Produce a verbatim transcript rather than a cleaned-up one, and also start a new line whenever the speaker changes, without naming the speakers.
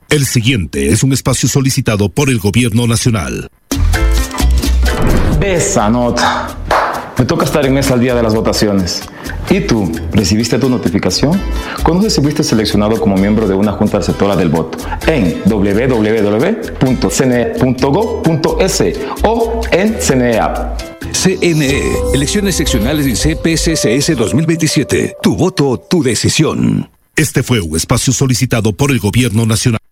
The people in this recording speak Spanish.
El siguiente es un espacio solicitado por el Gobierno Nacional.
Esa nota. Me toca estar en mesa al día de las votaciones. ¿Y tú? ¿Recibiste tu notificación? ¿Conoces si fuiste seleccionado como miembro de una junta receptora del voto? En doble u doble u doble u punto c n e punto gov punto es o en C N E App.
C N E, Elecciones Seccionales en C P C C S dos mil veintisiete. Tu voto, tu decisión.
Este fue un espacio solicitado por el Gobierno Nacional.